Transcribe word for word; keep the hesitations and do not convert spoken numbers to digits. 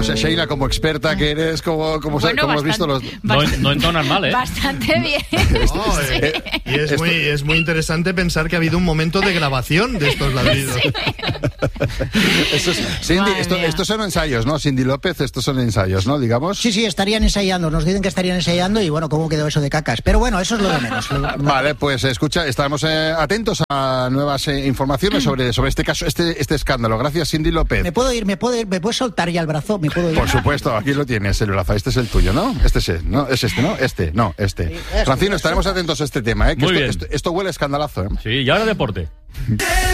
sé, Sheila, como experta que eres, como, como, bueno, como bastante, has visto los... No, no entonan mal, ¿eh? Bastante bien. No, eh, y es muy, es muy interesante pensar que ha habido un momento de grabación de estos ladridos. Sí. Esto es, Cindy, esto, estos son ensayos, ¿no? Cindy López, estos son ensayos, ¿no? Digamos. Sí, sí, estarían ensayando. Nos dicen que estarían ensayando y bueno, ¿cómo quedó eso de cacas? Pero bueno, eso es lo de menos. Vale, pues escucha, estaremos eh, atentos a nuevas eh, informaciones sobre, sobre este caso, este, este escándalo. Gracias, Cindy López. ¿Me puedo ir? ¿Me puedo ir? ¿Me puedes soltar ya el brazo? ¿Me puedo ir? Por supuesto, aquí lo tienes, el brazo. Este es el tuyo, ¿no? Este es, ¿no? Es este, ¿no? Este, no, este. Sí, eso, Francino, eso. estaremos atentos a este tema, ¿eh? Que Muy esto, bien. esto, esto huele a escandalazo, ¿eh? Sí, y ahora deporte.